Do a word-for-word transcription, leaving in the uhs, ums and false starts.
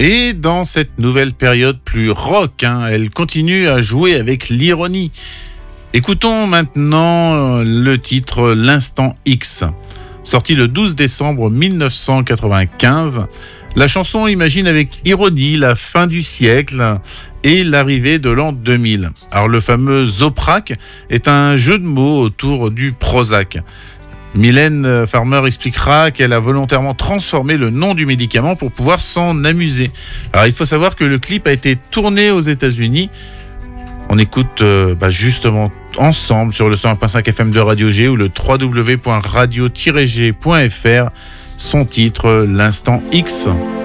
Et dans cette nouvelle période plus rock, hein, elle continue à jouer avec l'ironie. Écoutons maintenant le titre L'Instant X. Sorti le douze décembre mille neuf cent quatre-vingt-quinze, la chanson imagine avec ironie la fin du siècle et l'arrivée de l'an deux mille. Alors le fameux Zoprac est un jeu de mots autour du Prozac. Mylène Farmer expliquera qu'elle a volontairement transformé le nom du médicament pour pouvoir s'en amuser. Alors il faut savoir que le clip a été tourné aux États-Unis. On écoute euh, bah justement ensemble sur le cent un virgule cinq F M de Radio G ou le w w w point radio tiret g point f r son titre L'Instant X.